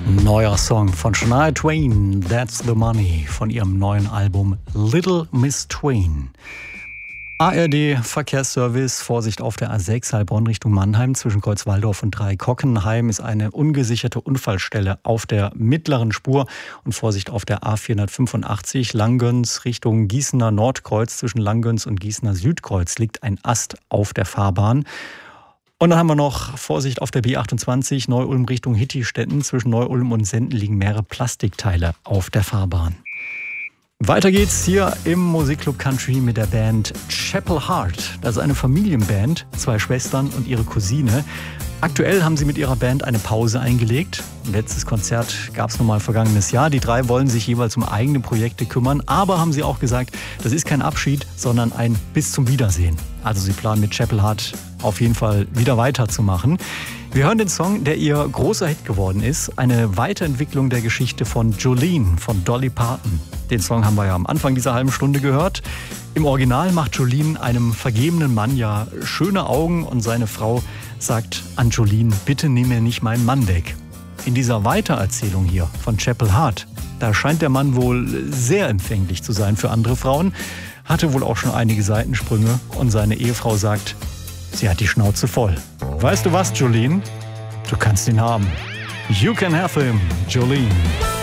Neuer Song von Shania Twain, That's the Money, von ihrem neuen Album Little Miss Twain. ARD Verkehrsservice, Vorsicht auf der A6 Heilbronn Richtung Mannheim zwischen Kreuzwaldorf und Dreikockenheim ist eine ungesicherte Unfallstelle auf der mittleren Spur und Vorsicht auf der A485 Langgöns Richtung Gießener Nordkreuz zwischen Langgöns und Gießener Südkreuz liegt ein Ast auf der Fahrbahn. Und dann haben wir noch Vorsicht auf der B28 Neu-Ulm Richtung Hittistetten. Zwischen Neu-Ulm und Senden liegen mehrere Plastikteile auf der Fahrbahn. Weiter geht's hier im Musikclub Country mit der Band Chapel Heart. Das ist eine Familienband, 2 Schwestern und ihre Cousine. Aktuell haben sie mit ihrer Band eine Pause eingelegt. Ein letztes Konzert gab es nochmal vergangenes Jahr. Die 3 wollen sich jeweils um eigene Projekte kümmern. Aber haben sie auch gesagt, das ist kein Abschied, sondern ein Bis zum Wiedersehen. Also sie planen mit Chapel Heart auf jeden Fall wieder weiterzumachen. Wir hören den Song, der ihr großer Hit geworden ist. Eine Weiterentwicklung der Geschichte von Jolene von Dolly Parton. Den Song haben wir ja am Anfang dieser halben Stunde gehört. Im Original macht Jolene einem vergebenen Mann ja schöne Augen und seine Frau sagt an Jolene, bitte nimm mir nicht meinen Mann weg. In dieser Weitererzählung hier von Chapel Heart, da scheint der Mann wohl sehr empfänglich zu sein für andere Frauen, hatte wohl auch schon einige Seitensprünge und seine Ehefrau sagt, sie hat die Schnauze voll. Weißt du was, Jolene? Du kannst ihn haben. You can have him, Jolene.